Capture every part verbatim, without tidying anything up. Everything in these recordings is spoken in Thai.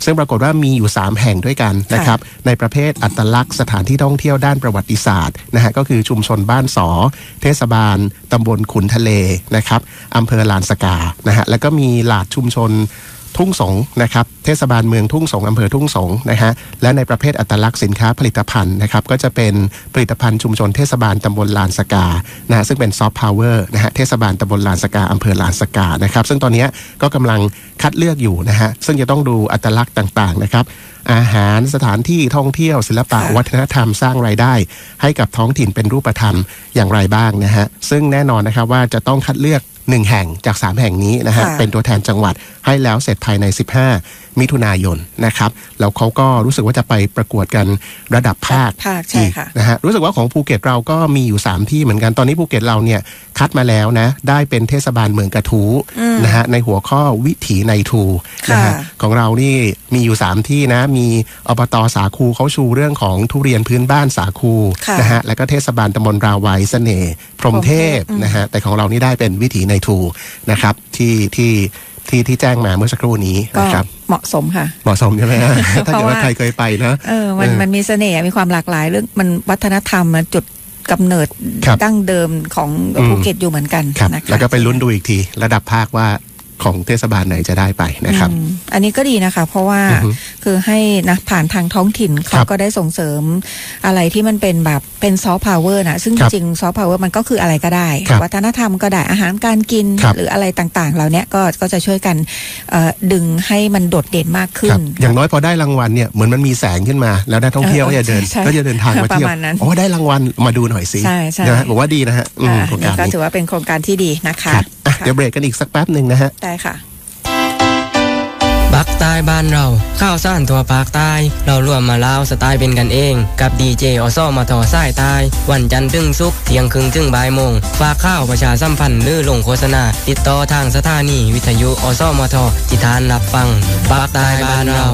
ซึ่งปรากฏว่ามีอยู่สามแห่งด้วยกันนะครับในประเภทอัตลักษณ์สถานที่ท่องเที่ยวด้านประวัติศาสตร์นะฮะก็คือชุมชนบ้านสอเทศบาลตำบลขุนทะเลนะครับอำเภอลานสกานะฮะแล้วก็มีหลาดชุมชนทุ่งสงนะครับเทศบาลเมืองทุ่งสงอำเภอทุ่งสงนะฮะและในประเภทอัตลักษณ์สินค้าผลิตภัณฑ์นะครับก็จะเป็นผลิตภัณฑ์ชุมชนเทศบาลตำบลลานสกานะฮะซึ่งเป็นซอฟต์พาวเวอร์นะฮะเทศบาลตำบลลานสกาอำเภอลานสกานะครับซึ่งตอนนี้ก็กำลังคัดเลือกอยู่นะฮะซึ่งจะต้องดูอัตลักษณ์ต่างๆนะครับอาหารสถานที่ท่องเที่ยวศิลปะวัฒนธรรมสร้างรายได้ให้กับท้องถิ่นเป็นรูปธรรมอย่างไรบ้างนะฮะซึ่งแน่นอนนะครับว่าจะต้องคัดเลือกหนึ่งแห่งจากสามแห่งนี้นะฮะเป็นตัวแทนจังหวัดให้แล้วเสร็จภายในสิบห้ามิถุนายนนะครับแล้วเขาก็รู้สึกว่าจะไปประกวดกันระดับภาคอีกนะฮะรู้สึกว่าของภูเก็ตเราก็มีอยู่สามที่เหมือนกันตอนนี้ภูเก็ตเราเนี่ยคัดมาแล้วนะได้เป็นเทศบาลเมืองกระทู้นะฮะในหัวข้อวิถีในทูนะฮะของเรานี่มีอยู่สามที่นะมีอบต.สาคูเขาชูเรื่องของทุเรียนพื้นบ้านสาคูนะฮะแล้วก็เทศบาลตำบลราวัยเสน่ห์พรหมเทพนะฮะแต่ของเรานี่ได้เป็นวิถีในทูนะครับที่ที่ที่ที่แจ้งมาเมื่อสักครู่นี้นะครับเหมาะสมค่ะเหมาะสมใช่ไหมฮะถ้าเกิดว่าใครเคยไปนะเออมันมันมีเสน่ห์มีความหลากหลายเรื่องมันวัฒนธรรมจุดกำเนิดดั้งเดิมของภูเก็ตอยู่เหมือนกันนะคะแล้วก็ไปลุ้นดูอีกทีระดับภาคว่าของเทศบาลไหนจะได้ไปนะครับอันนี้ก็ดีนะคะเพราะว่าคือให้นะผ่านทางท้องถิ่นเขาก็ได้ส่งเสริมอะไรที่มันเป็นแบบเป็นซอฟต์พาวเวอร์นะซึ่งจริงซอฟต์พาวเวอร์มันก็คืออะไรก็ได้วัฒนธรรมก็ได้อาหารการกินหรืออะไรต่างๆเหล่านี้ก็ก็จะช่วยกันดึงให้มันโดดเด่นมากขึ้นอย่างน้อยพอได้รางวัลเนี่ยเหมือนมันมีแสงขึ้นมาแล้วนักท่องเที่ยวก็จะเดินก็จะเดินทางมาเที่ยวอ๋อได้รางวัลมาดูหน่อยสินะบอกว่าดีนะฮะโครงการนี้ก็ถือว่าเป็นโครงการที่ดีนะคะเดี๋ยวเบรกกันอีกสักแป๊บหนึ่งนะฮะได้ค่ะภาคใต้บ้านเราข้าวสารทั่วภาคใต้เรารวมมาเล่าสไตล์เป็นกันเองกับดีเจอสมทสายใต้วันจันทร์ถึงศุกร์เที่ยงครึ่งถึงบ่ายโมงฝากข้าวประชาสัมพันธ์หรือลงโฆษณาติดต่อทางสถานีวิทยุอสมทที่ทานรับฟังภาคใต้บ้านเรา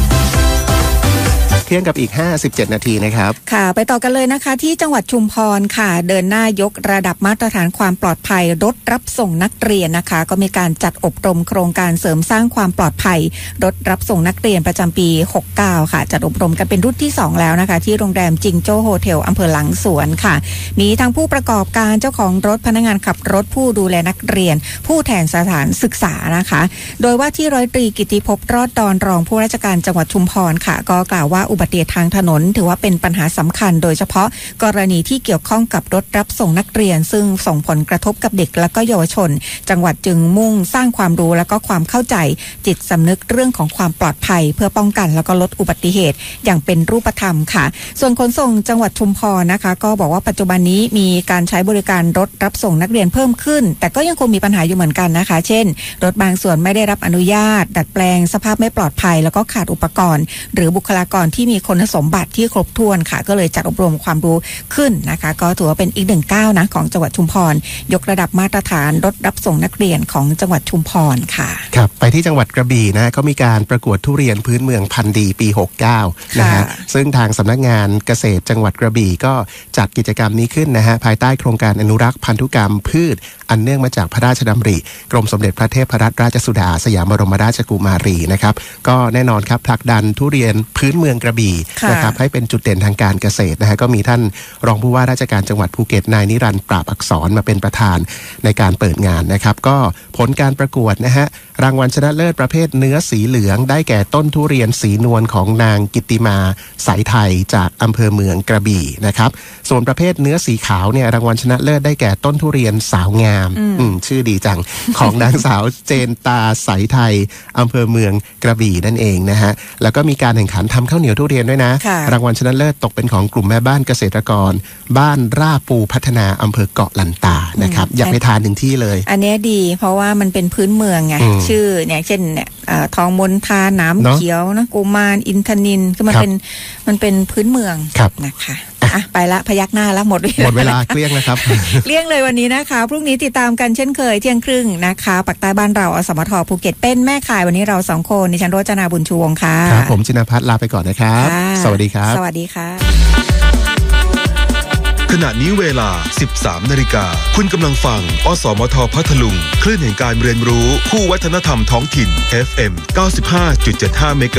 เที่ยงกับอีกห้าสิบเจ็ดนาทีนะครับค่ะไปต่อกันเลยนะคะที่จังหวัดชุมพรค่ะเดินหน้ายกระดับมาตรฐานความปลอดภัยรถรับส่งนักเรียนนะคะก็มีการจัดอบรมโครงการเสริมสร้างความปลอดภัยรถรับส่งนักเรียนประจำปีหกสิบเก้าค่ะจัดอบรมกันเป็นรุ่นที่สองแล้วนะคะที่โรงแรมจิงโจ้โฮเทลอำเภอหลังสวนค่ะมีทั้งผู้ประกอบการเจ้าของรถพนักงานขับรถผู้ดูแลนักเรียนผู้แทนสถานศึกษานะคะโดยว่าที่ร้อยตรีกิติภพรอดดอนรองผู้ราชการจังหวัดชุมพรค่ะก็กล่าวว่าอุบัติเหตุทางถนนถือว่าเป็นปัญหาสำคัญโดยเฉพาะกรณีที่เกี่ยวข้องกับรถรับส่งนักเรียนซึ่งส่งผลกระทบกับเด็กและก็เยาวชนจังหวัดจึงมุ่งสร้างความรู้และก็ความเข้าใจจิตสำนึกเรื่องของความปลอดภัยเพื่อป้องกันแล้วก็ลดอุบัติเหตุอย่างเป็นรูปธรรมค่ะส่วนขนส่งจังหวัดชุมพรนะคะก็บอกว่าปัจจุบันนี้มีการใช้บริการรถรับส่งนักเรียนเพิ่มขึ้นแต่ก็ยังคงมีปัญหาอยู่เหมือนกันนะคะเช่นรถบางส่วนไม่ได้รับอนุญาตดัดแปลงสภาพไม่ปลอดภัยแล้วก็ขาดอุปกรณ์หรือบุคลากรที่มีคุณสมบัติที่ครบถ้วนค่ะก็เลยจัดอบรมความรู้ขึ้นนะคะก็ถือว่าเป็นอีกหนึ่งก้าวนะของจังหวัดชุมพรยกระดับมาตรฐานรถรับส่งนักเรียนของจังหวัดชุมพรค่ะครับไปที่จังหวัดกระบี่นะก็มีการประกวดทุเรียนพื้นเมืองพันธุ์ดีปีหกสิบเก้านะฮะซึ่งทางสำนักงานเกษตรจังหวัดกระบี่ก็จัดกิจกรรมนี้ขึ้นนะฮะภายใต้โครงการอนุรักษ์พันธุกรรมพืชอันเนื่องมาจากพระราชดำริกรมสมเด็จพระเทพรัตนราชสุดาสยามบรมราชกุมารีนะครับก็แน่นอนครับผลักดันทุเรียนพื้นเมืองกระบี่นะครับให้เป็นจุดเด่นทางการเกษตรนะฮะก็มีท่านรองผู้ว่าราชการจังหวัดภูเก็ตนายนิรันดร์ปราบอักษรมาเป็นประธานในการเปิดงานนะครับก็ผลการประกวดนะฮะรางวัลชนะเลิศประเภทเนื้อสีเหลืองได้แก่ต้นทุเรียนสีนวลของนางกิตติมาสายไทยจากอำเภอเมืองกระบี่นะครับส่วนประเภทเนื้อสีขาวเนี่ยรางวัลชนะเลิศได้แก่ต้นทุเรียนสาวงามชื่อดีจังของนางสาวเจนตาสายไทยอำเภอเมืองกระบี่นั่นเองนะฮะแล้วก็มีการแข่งขันทำข้าวเหนียวทุเรียนด้วยนะรางวัลชนะเลิศตกเป็นของกลุ่มแม่บ้านเกษตรกรบ้านราปูพัฒนาอำเภอเกาะลันตานะครับอยากไปทานถึงที่เลยอันนี้ดีเพราะว่ามันเป็นพื้นเมืองไงชื่อเนี่ยเช่นเนี่ยทองมณฑาน้ำเขียวนะกุมารอินทนินคือมันเป็นมันเป็นพื้นเมืองนะคะอ่ะไปละพยักหน้าแล้วหมดหมดเวลาเกลี้ยงนะครับเกลี้ยงเลยวันนี้นะคะพรุ่งนี้ติดตามกันเช่นเคยเที่ยงครึ่งนะคะปักใต้บ้านเราอสมทภูเก็ตเป็นแม่ข่ายวันนี้เราสองคนดิฉันโรจนาบุญชูวงศ์ค่ะครับผมจินภัทรลาไปก่อนนะครับสวัสดีครับสวัสดีค่ะขณะนี้เวลา สิบสามนาฬิกาคุณกำลังฟังอสมทพัทลุงคลื่นแห่งการเรียนรู้คู่วัฒนธรรมท้องถิ่น เอฟ เอ็ม เก้าสิบห้าจุดเจ็ดห้า เมกะ